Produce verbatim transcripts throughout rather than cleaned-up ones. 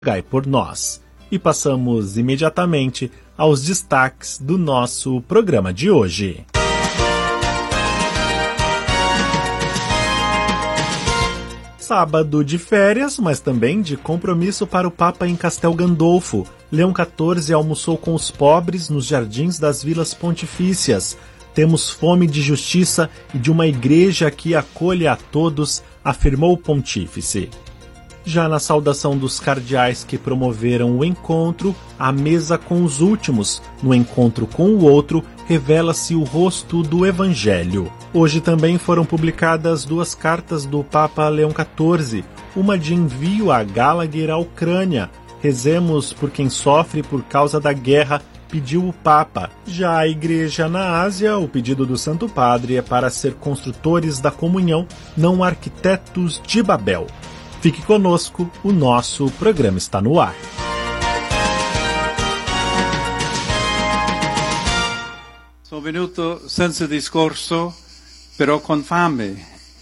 rogai por nós. E passamos imediatamente aos destaques do nosso programa de hoje. Sábado de férias, mas também de compromisso para o Papa em Castel Gandolfo. Leão quatorze almoçou com os pobres nos jardins das vilas pontifícias. Temos fome de justiça e de uma igreja que acolhe a todos, afirmou o pontífice. Já na saudação dos cardeais que promoveram o encontro, a mesa com os últimos, no encontro com o outro, revela-se o rosto do Evangelho. Hoje também foram publicadas duas cartas do Papa Leão quatorze, uma de envio a Gallagher à Ucrânia. Rezemos por quem sofre por causa da guerra, pediu o Papa. Já a Igreja na Ásia, o pedido do Santo Padre é para ser construtores da comunhão, não arquitetos de Babel. Fique conosco, o nosso programa está no ar. Sono venuto senza discorso, però con fame.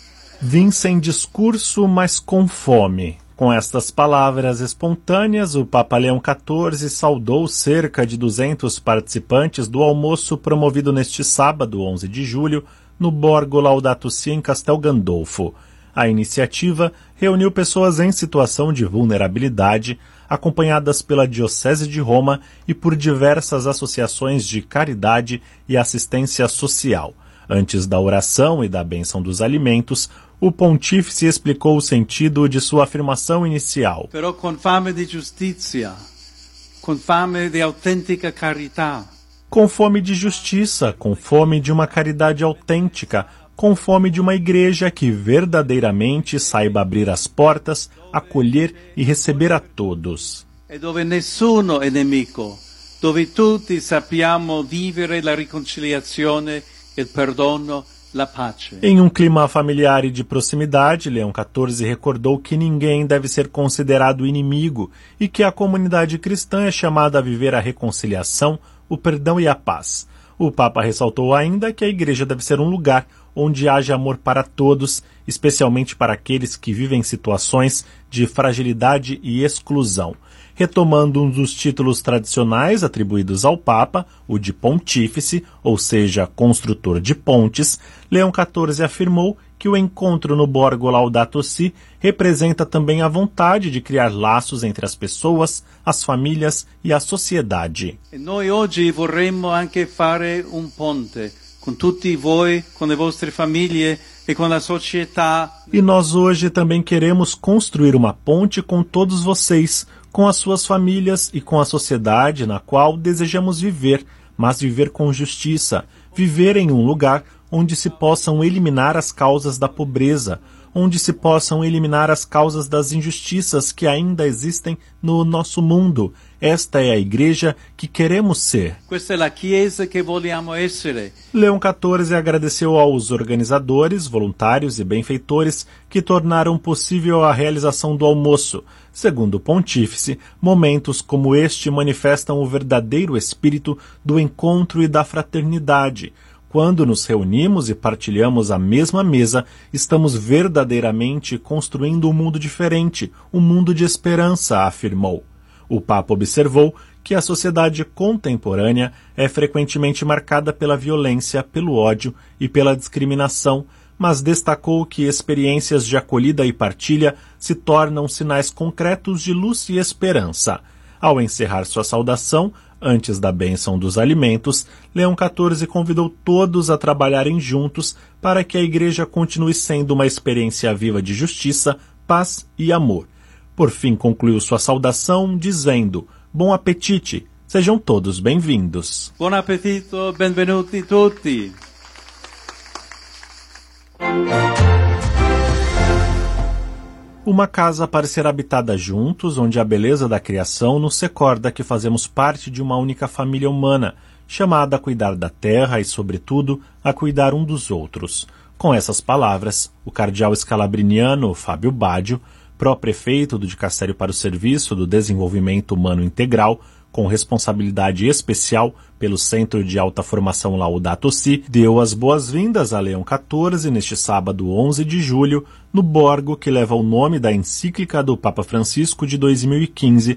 Vim sem discurso, mas com fome. Com estas palavras espontâneas, o Papa Leão quatorze saudou cerca de duzentos participantes do almoço promovido neste sábado, onze de julho, no Borgo Laudato Si, em Castel Gandolfo. A iniciativa reuniu pessoas em situação de vulnerabilidade, acompanhadas pela Diocese de Roma e por diversas associações de caridade e assistência social. Antes da oração e da bênção dos alimentos, o pontífice explicou o sentido de sua afirmação inicial. Però con fame di giustizia, con fame di autêntica carità. Com fome de justiça, com fome de uma caridade autêntica, com fome de uma igreja que verdadeiramente saiba abrir as portas, acolher e receber a todos. E dove nessuno è nemico, dove tutti sappiamo vivere la riconciliazione, il perdono, la pace. Em um clima familiar e de proximidade, Leão quatorze recordou que ninguém deve ser considerado inimigo e que a comunidade cristã é chamada a viver a reconciliação, o perdão e a paz. O Papa ressaltou ainda que a igreja deve ser um lugar onde haja amor para todos, especialmente para aqueles que vivem situações de fragilidade e exclusão. Retomando um dos títulos tradicionais atribuídos ao Papa, o de pontífice, ou seja, construtor de pontes, Leão quatorze afirmou que o encontro no Borgo Laudato Si representa também a vontade de criar laços entre as pessoas, as famílias e a sociedade. E noi oggi vorremmo anche fare un ponte com tutti voi, com le vostre famiglie e com a società. E nós hoje também queremos construir uma ponte com todos vocês, com as suas famílias e com a sociedade na qual desejamos viver, mas viver com justiça, viver em um lugar onde se possam eliminar as causas da pobreza, onde se possam eliminar as causas das injustiças que ainda existem no nosso mundo. Esta é a igreja que queremos ser. Questa è la chiesa che vogliamo essere. Leão quatorze agradeceu aos organizadores, voluntários e benfeitores que tornaram possível a realização do almoço. Segundo o pontífice, momentos como este manifestam o verdadeiro espírito do encontro e da fraternidade. Quando nos reunimos e partilhamos a mesma mesa, estamos verdadeiramente construindo um mundo diferente, um mundo de esperança, afirmou. O Papa observou que a sociedade contemporânea é frequentemente marcada pela violência, pelo ódio e pela discriminação, mas destacou que experiências de acolhida e partilha se tornam sinais concretos de luz e esperança. Ao encerrar sua saudação, antes da bênção dos alimentos, Leão quatorze convidou todos a trabalharem juntos para que a igreja continue sendo uma experiência viva de justiça, paz e amor. Por fim, concluiu sua saudação dizendo: Bom apetite, sejam todos bem-vindos. Buon appetito, benvenuti tutti. Uma casa para ser habitada juntos, onde a beleza da criação nos recorda que fazemos parte de uma única família humana, chamada a cuidar da terra e, sobretudo, a cuidar um dos outros. Com essas palavras, o cardeal escalabriniano Fábio Baggio, pró-prefeito do Dicastério para o Serviço do Desenvolvimento Humano Integral, com responsabilidade especial pelo Centro de Alta Formação Laudato Si, deu as boas-vindas a Leão quatorze neste sábado onze de julho, no Borgo que leva o nome da encíclica do Papa Francisco de dois mil e quinze,